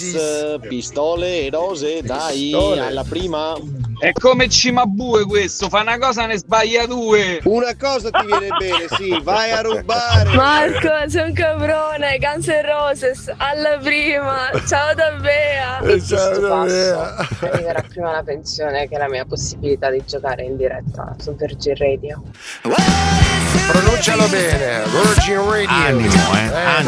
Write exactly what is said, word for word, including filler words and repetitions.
Roses, pistole e rose, dai, Pistole. alla prima. È come Cimabue questo, fa una cosa ne sbaglia due. Una cosa ti viene bene, sì, vai a rubare. Marco, sei un caprone, Guns N' Roses, alla prima, ciao da Bea. E ciao da Bea. Arriverà prima la pensione che la mia possibilità di giocare in diretta su Virgin Radio. Pronuncialo bene, Virgin Radio. Animo, eh. eh